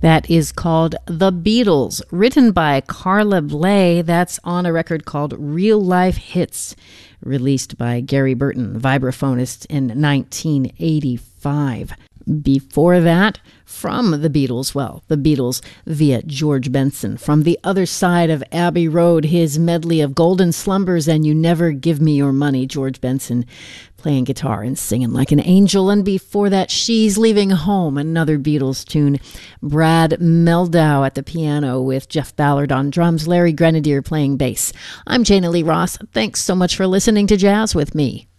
That is called The Beatles, written by Carla Bley. That's on a record called Real Life Hits, released by Gary Burton, vibraphonist, in 1985. Before that, from the Beatles, the Beatles via George Benson. From the Other Side of Abbey Road, his medley of Golden Slumbers and You Never Give Me Your Money, George Benson playing guitar and singing like an angel. And before that, She's Leaving Home, another Beatles tune. Brad Meldau at the piano with Jeff Ballard on drums, Larry Grenadier playing bass. I'm Jana Lee Ross. Thanks so much for listening to Jazz with me.